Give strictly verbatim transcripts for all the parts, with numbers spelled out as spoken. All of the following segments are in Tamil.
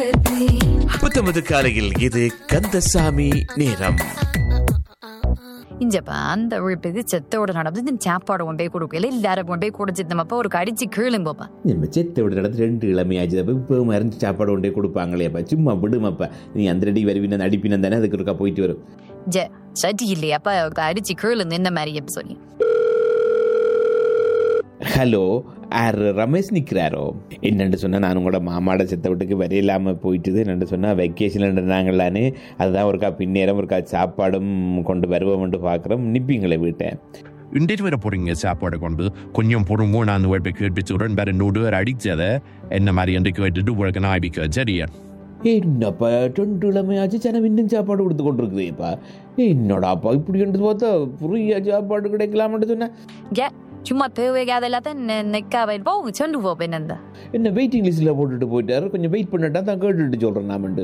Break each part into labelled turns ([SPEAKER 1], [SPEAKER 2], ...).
[SPEAKER 1] புத்தமது காலையில் இது கந்தசாமி நேரம்.
[SPEAKER 2] இஞ்சப்பா அந்த உழைப்பது செத்தோட நடந்து சாப்பாடு கொண்டே கொடுக்கல எல்லாரும் கொண்டே கூட சித்தமப்பா ஒரு கடிச்சு கீழும் போப்பா
[SPEAKER 3] நம்ம செத்தோட நடந்து ரெண்டு இளமையாச்சு இப்போ மறைஞ்சு சாப்பாடு கொண்டே கொடுப்பாங்களேப்பா சும்மா விடுமாப்பா நீ அந்த ரெடி வருவின அடிப்பினம் தானே அதுக்கு இருக்கா போயிட்டு வரும்
[SPEAKER 2] ஜ சட்டி இல்லையாப்பா அடிச்சு கீழு இந்த மாதிரி சொல்லி.
[SPEAKER 3] Hello R Ramesh நிற்கிறாரோ? என்னென்று சொன்னால் நான் உங்களோட மாமாட செத்த வீட்டுக்கு வரையில்லாமல் போயிட்டுது. என்னென்று சொன்னால் வெக்கேஷன் நாங்களானே அதுதான் ஒருக்கா பின்னேரம் ஒருக்கா சாப்பாடும் கொண்டு வருவோம்ட்டு பார்க்குறோம். நிற்பீங்களே வீட்டை
[SPEAKER 4] இன்றைக்கு வர போகிறீங்க சாப்பாடு கொண்டு கொஞ்சம் பொறுமோ நான் போய் கேட்டு உடன் வேறு நூறு அடித்ததை என்ன மாதிரி என்று கேட்டுட்டு உங்களுக்கு நான் ஆபிக்க சரியா?
[SPEAKER 3] என்னப்பா ரெண்டு இளமையாச்சு சேனம் இன்னும் சாப்பாடு கொடுத்து கொண்டிருக்குதுப்பா. என்னடாப்பா இப்படி என்று பார்த்தா புரிய சாப்பாடு கிடைக்கலாம்னு சொன்னேன்.
[SPEAKER 2] சும்மா தேவையாத எல்லாத்தையும் நெக்காவை போங்க சொல்லு போப்ப என்னந்தா
[SPEAKER 3] என்ன வெயிட்டிங் லிஸ்ட்டில் போட்டுட்டு போயிட்டாரு. கொஞ்சம் வெயிட் பண்ணிட்டா தான் கேட்டுட்டு சொல்கிறேன் நாமண்டு.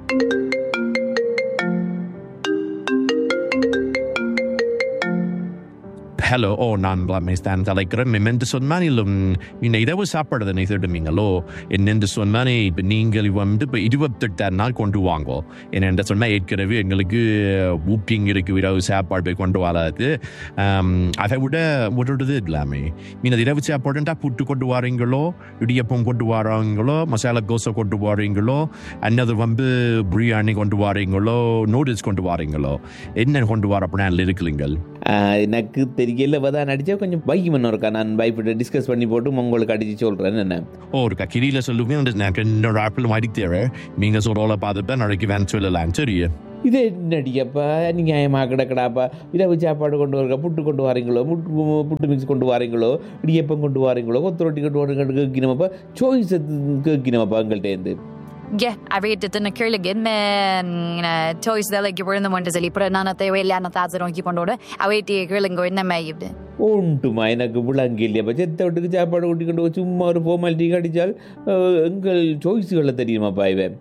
[SPEAKER 4] ஹலோ ஓ நான் தான் தலைக்கிறேன். மென்று சொன்னாலும் இன்னும் இரவு சாப்பாடு தானே திருடுமீங்களோ என்னென்று சொன்னானே. இப்போ நீங்கள் வந்து இப்போ இருபத்தெட்டாம் நாள் கொண்டு வாங்கோ என்ன சொன்னால் ஏற்கனவே எங்களுக்கு ஊப்பிங் இருக்கு இரவு சாப்பாடு போய் கொண்டு வராது. அதை விட விடுறது இல்லாமே மீன் இரவு சாப்பாடுண்டா புட்டு கொண்டு வாரீங்களோ இடியப்பம் கொண்டு வராங்களோ மசாலா தோசை கொண்டு வாரீங்களோ அன்னது வந்து பிரியாணி கொண்டு வாரீங்களோ நூடுல்ஸ் கொண்டு வாரீங்களோ என்ன கொண்டு வர பிளான் இருக்குதுங்கள்?
[SPEAKER 3] எனக்கு தெரியல தான் அடித்தா கொஞ்சம் பைக் மண்ணு இருக்கா. நான் பைப்பிட்டு டிஸ்கஸ் பண்ணி போட்டு உங்களுக்கு அடித்து சொல்கிறேன். என்ன
[SPEAKER 4] ஓ இருக்கா கிரியில் சொல்லுவேன் எனக்கு இன்னொரு ஆப்பிள் மாதிரி தேவை நீங்கள் சொல்கிறோல பார்த்துப்பேன் நாளைக்கு வேன் சொல்லலாம் சரியா?
[SPEAKER 3] இதே என்னடியப்பா நீங்கள் நியாயமாக கிடக்கடாப்பா. இரவு சாப்பாடு கொண்டு வரீங்க புட்டு கொண்டு வரீங்களோ முட்டு புட்டு மிக்ஸ் கொண்டு வரீங்களோ இடியப்பம் கொண்டு வரீங்களோ கொத்து ரொட்டி கொண்டு வரீங்க கேட்கணுமாப்பா. சாய்ஸ் கேட்கணுமாப்பா எங்கள்கிட்ட
[SPEAKER 2] Yeah, I read it in a curly good man. Toys that like you were in the one to say, but none of the way, Lana Tazar on keep on order. I wait to girl and go in the Maybe.
[SPEAKER 3] ஒன்றுமா எனக்கு விளங்கில்லையப்பா. செத்த வீட்டுக்கு சாப்பாடு கூட்டிக்கொண்டு சும்மா ஒரு ஃபார்மாலிட்டி அடித்தால் எங்கள் சாய்ஸுகளை தெரியுமாப்பா இவன்.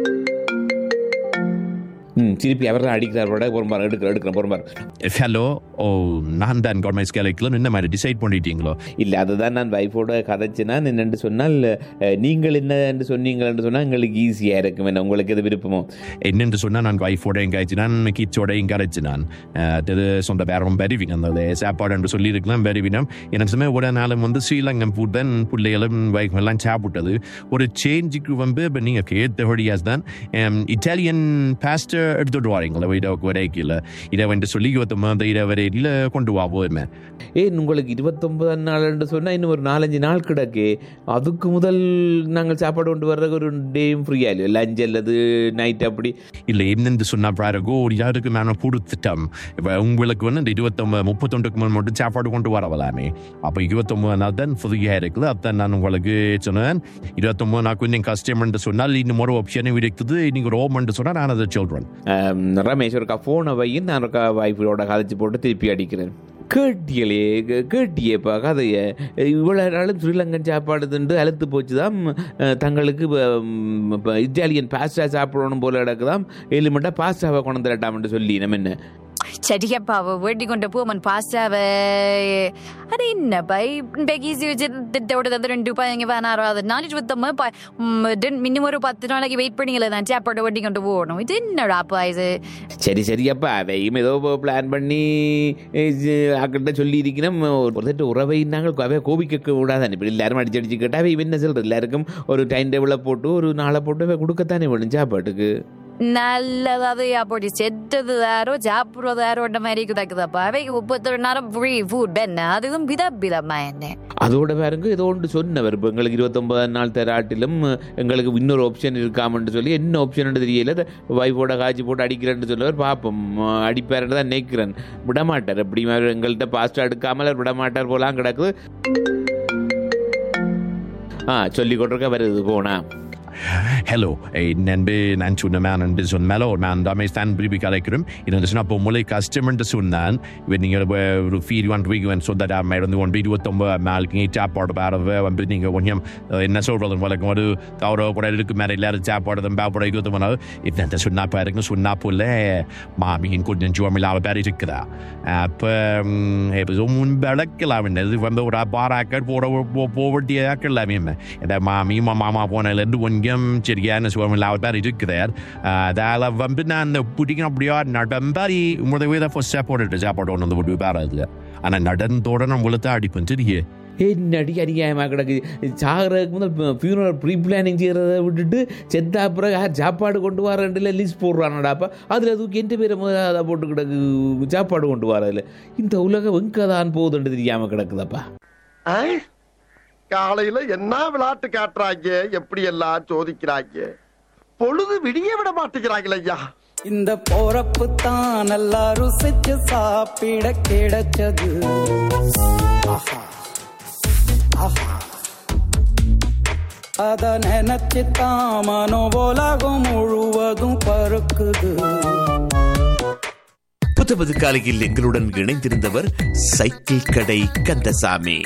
[SPEAKER 3] ம் திருப்பி அவர் தான் அடிக்கிறார் பொறுமார் எடுக்கிற எடுக்கிற பொறுமார்.
[SPEAKER 4] ஹலோ ஓ நான் தான் கவர்மெண்ட் ஸ்கேலைக்குள்ள இந்த மாதிரி டிசைட் பண்ணிட்டீங்களோ?
[SPEAKER 3] இல்லை அதுதான் நான் வைஃபோட கதைச்சினா என்னென்று சொன்னால் நீங்கள் என்ன என்று சொன்னீங்களென்று சொன்னால் எங்களுக்கு ஈஸியாக இருக்கும். என்ன உங்களுக்கு எது விருப்பமோ
[SPEAKER 4] என்னென்று சொன்னால் நான் வைஃபோட எங்காய்ச்சி நான் கிட்ஸோட எங்காய்ச்சி நான் அது சொந்த பேரம் பெருவிங்க அந்த சாப்பாடு என்று சொல்லியிருக்கலாம் பெருவினம். எனக்கு சமயம் ஒரு நாளும் வந்து ஸ்ரீலங்கன் ஃபுட் தான் பிள்ளைகளும் வைஃப் எல்லாம் சாப்பிட்டது. ஒரு சேஞ்சுக்கு வந்து இப்போ நீங்கள் கேட்டபடியாஸ் தான் இட்டாலியன் பாஸ்டர் எடுத்துட்டு வாரீங்களா வீடாவுக்கு வரைக்கில் இதை வந்து சொல்லி இருபத்தொம்பது இதை வரையில் கொண்டு வா போதுமே.
[SPEAKER 3] ஏன் உங்களுக்கு இருபத்தொம்பதாம் நாள் சொன்னால் இன்னும் ஒரு நாலஞ்சு நாள் கிடக்கு. அதுக்கு முதல் நாங்கள் சாப்பாடு கொண்டு வர்ற ஒரு டேயும் ஃப்ரீயா இல்லையோ லஞ்ச் அல்லது நைட் அப்படி
[SPEAKER 4] இல்லை என்னென்று சொன்னால் பிறகு ஒரு யாருக்கு நான் கொடுத்துட்டோம். இப்போ உங்களுக்கு வந்து இந்த இருபத்தொம்பது முப்பத்தொண்டுக்கு மேல் மட்டும் சாப்பாடு கொண்டு வரவலாமே. அப்போ இருபத்தொம்பது நாள் தான் ஃப்ரீயாக இருக்குது. அதுதான் நான் உங்களுக்கு சொன்னேன். இருபத்தொம்பது நாள் கொஞ்சம் கஷ்டம்னு சொன்னால் இன்னும் ஒரு ஆப்ஷனும் இருக்குது. நீங்கள் ஒரு ஓமன்ட்டு சொன்னால் நான் அதை சொல்கிறேன்.
[SPEAKER 3] ரமேஷ் ஒருக்கா ஃபோனை வையும் நான் ஒருக்கா வைஃபோட கதைச்சி போட்டு திருப்பி அடிக்கிறேன். கேட்டியலே கேட்டியேப்பா கதையை இவ்வளோ நாளும் ஸ்ரீலங்கன் சாப்பாடுதுண்டு அழுத்து போச்சு தான். தங்களுக்கு இட்டாலியன் பாஸ்டா சாப்பிடணும் போல கிடக்குதான். எலிமெண்ட்டாக பாஸ்டாவை கொண்டு தரட்டாம்னு சொல்லி நம்ம என்ன
[SPEAKER 2] சரியாப்பா வேட்டி கொண்டு போமன் பாஸ்டாவை அது என்னப்பா பேக்கீசி வச்சு ரெண்டு ரூபாய் எங்கே வேணாரோ அது நானூற்றி இருபத்தொம்பது மினிமம் ஒரு பத்து நாளைக்கு வெயிட் பண்ணிங்களே தான் சாப்பாடு வட்டி கொண்டு போகணும். இது என்னடாப்பா இது?
[SPEAKER 3] சரி சரியாப்பா அவையும் ஏதோ பிளான் பண்ணி அக்கிட்ட சொல்லி இருக்கிறோம். ஒரு உறவை நாங்கள் அவை கோபிக்க கூடாது. இப்படி எல்லாரும் அடிச்சு அடிச்சு கேட்டால் அவை என்ன சொல்கிறது எல்லாருக்கும் ஒரு டைம் டேபிளை போட்டு ஒரு நாளை போட்டு அவை கொடுக்கத்தானே வேணும் சாப்பாட்டுக்கு.
[SPEAKER 2] நல்லதாவது அப்படி செத்தது யாரோ சாப்பிட்றது யாரோட மாதிரி குதாக்குதாப்பா. அவைக்கு முப்பத்தொரு நேரம் ஃப்ரீ ஃபுட் பெண்ண அதுவும் வித விதமா என்ன
[SPEAKER 3] அதோட பாருங்க ஏதோ ஒன்று சொன்னவர் இப்போ எங்களுக்கு இருபத்தொன்பதாம் நாள் தராட்டிலும் எங்களுக்கு இன்னொரு ஆப்ஷன் இருக்காமன்னு சொல்லி என்ன ஆப்ஷன் தெரியல. வைஃபோட காய்ச்சி போட்டு அடிக்கிறேன்னு சொல்லவர் பார்ப்போம் அடிப்பாருன்னு தான் நினைக்கிறேன். விடமாட்டார் எப்படி எங்கள்கிட்ட பாஸ்டா எடுக்காமல் விடமாட்டார் போலாம் கிடக்குது. ஆ சொல்லி கொண்டிருக்க வருது போனா
[SPEAKER 4] Hello, nänbe nanchuna mannen bison mello man da mig stan bli kalekrum innan det snabbt om olika customer det sunnan vet ni det feed one week and so that I made on the one video tom malking tap part about of one building on him in the sober and like what do tawro what I look at let it tap part of them about I go to one if that should not pair no should not pull mommy in couldn't enjoy me lava berry tikda app it was on balakla when they when the bara cut for over the akla and that mommy my mama want to let one நீயும் சரியான சுவமில்லாத மாதிரி இருக்கிறார் அதால் வந்து நான் பிடிக்கணும் அப்படியா நடந்தாரி முதவே தான் ஃபர்ஸ்ட் சாப்பாடு சாப்பாடு ஒன்று வந்து விட்டு வேறு இல்லை ஆனால் நடந்தோட நான் உள்ள தான் அடிப்பேன் சரியே
[SPEAKER 3] என்னடி அநியாயமாக கிடக்கு சாகிறதுக்கு முதல் ஃபியூனரல் ப்ரீ பிளானிங் செய்கிறத விட்டுட்டு செத்தா அப்புறம் யார் சாப்பாடு கொண்டு வரேன்ல லிஸ்ட் போடுறானடாப்பா அதில் அதுக்கு எந்த பேரை முதல்ல அதை போட்டு கிடக்கு சாப்பாடு கொண்டு வரதில்ல இந்த உலகம் எங்கதான் போகுதுன்னு தெரியாமல் கிடக்குதாப்பா.
[SPEAKER 5] காலையில் என்ன விளையாட்டு காட்டுறாங்க எப்படி எல்லாம் சோதிக்கிறாங்க பொழுது விடிய விட மாட்டேங்கிறாங்களே ஐயா.
[SPEAKER 6] இந்த போறப்பு தான் நல்லா ருசிச்சு சாப்பிட கிடைச்சது. அத நினைச்சுத்தான் மனோ உலகம் முழுவதும் பறக்குது.
[SPEAKER 1] புத்தபது காலையில் எங்களுடன் இணைந்திருந்தவர் சைக்கிள் கடை கந்தசாமி.